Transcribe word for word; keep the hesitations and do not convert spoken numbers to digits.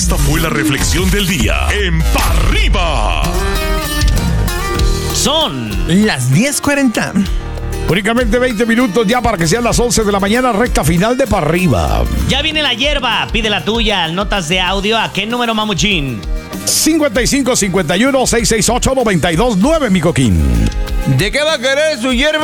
Esta fue la reflexión del día en Pa' Arriba. Son las diez cuarenta. Únicamente veinte minutos ya para que sean las once de la mañana, recta final de Pa' Arriba. Ya viene la hierba, pide la tuya, notas de audio, ¿a qué número, mamuchín? cincuenta y cinco cincuenta y uno seiscientos sesenta y ocho noventa y dos nueve, mi coquín. ¿De qué va a querer su hierba?